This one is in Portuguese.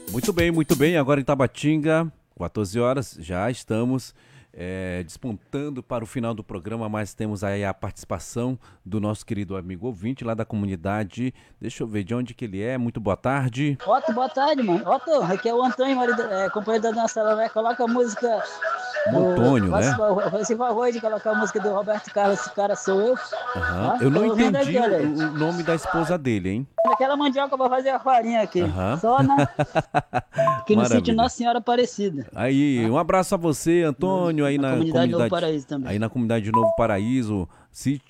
Muito bem. Agora em Tabatinga, 14 horas, já estamos despontando para o final do programa, mas temos aí a participação do nosso querido amigo ouvinte lá da comunidade. Deixa eu ver de onde que ele é. Muito boa tarde. Otto, boa tarde, mano. Otto, aqui é o Antônio, marido, companheiro da nossa Salomé. Coloca a música do. Montônio, né? Você favor de colocar a música do Roberto Carlos, esse cara sou eu. Aham. Tá? Eu Tô não ouvindo entendi aqui, olha aí. o nome da esposa dele, hein? Aquela mandioca pra fazer a farinha aqui. Aham. Só aqui no sítio Maravilha. Nossa Senhora Aparecida. Aí, Tá? um abraço a você, Antônio, aí Na na comunidade Novo comunidade, Paraíso também. aí na comunidade de Novo Paraíso, sítio